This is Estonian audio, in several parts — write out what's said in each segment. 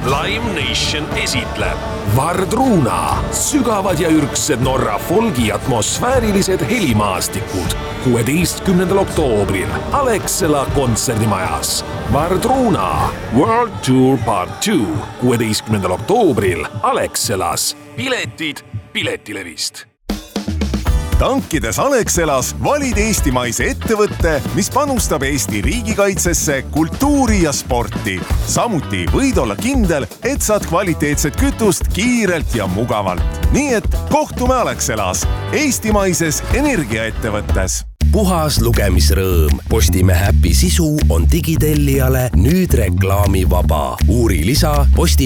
Lime Nation esitleb Vardruna, sügavad ja ürgsed Norra folgi atmosfäärilised helimaastikud 16. oktoobril Alexela kontserdimajas. Vardruna World Tour Part 2 16. oktoobril Alexelas. Piletid Piletilevist. Tankides Alexelas valid eestimaise ettevõtte, mis panustab Eesti riigikaitsesse, kultuuri ja sporti. Samuti võid olla kindel, et saad kvaliteetset kütust kiirelt ja mugavalt. Nii et kohtume Alexelas, eestimaises energiaettevõttes. Puhas lugemisrõõm. Postimehe äpi sisu on digitellijale nüüd reklaamivaba. Uuri lisa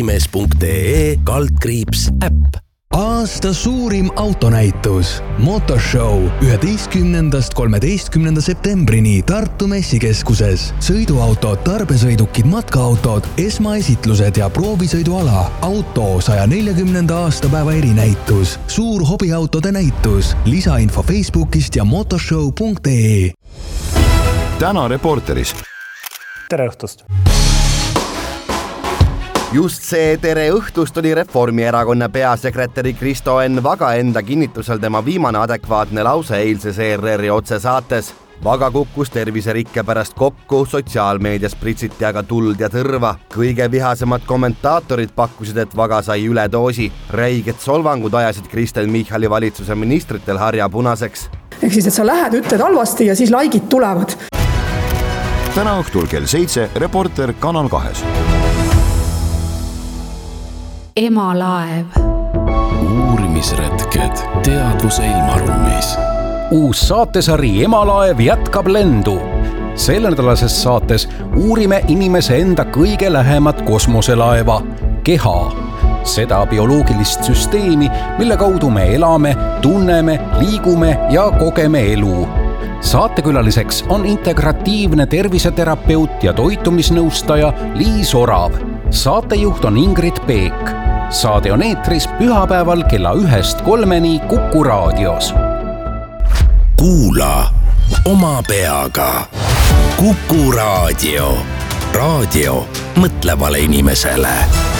postimees.ee/äpp. Aasta suurim autonäitus Motorshow 11.–13. septembrini Tartu messikeskuses. Sõiduautod, tarbesõidukid, matkaautod, esmaesitlused ja proovisõiduala. Auto 140. aastapäeva erinäitus. Suur hobiautode näitus. Lisainfo Facebookist ja motorshow.ee. Täna Reporteris. Tere õhtust! Just see tere õhtust oli Reformierakonna peasekretäri Kristo Enn Vaga enda kinnitusel tema viimane adekvaatne lause eilses ERR-i otsesaates. Vaga kukkus terviserikke pärast kokku, sotsiaalmeedias pritsiti aga tuld ja tõrva. Kõige vihasemad kommentaatorid pakkusid, et Vaga sai üledoosi. Räiged solvangud ajasid Kristen Michali valitsuse ministritel harja punaseks. Ehk siis, et sa lähed, ütled halvasti ja siis laikid tulevad. Täna õhtul kell 7 Reporter Kanal 2. Emalaev. Uurimisretked teadvuse ilmaruumis. Uus saatesari Emalaev jätkab lendu. Selle nädalases saates uurime inimese enda kõige lähemat kosmoselaeva, keha. Seda bioloogilist süsteemi, mille kaudu me elame, tunneme, liigume ja kogeme elu. Saatekülaliseks on integratiivne terviseterapeut ja toitumisnõustaja Liis Orav. Saatejuht on Ingrid Peek. Saade on eetris pühapäeval kella 1-3 Kuku raadios. Kuula oma peaga. Kuku raadio. Raadio mõtlevale inimesele.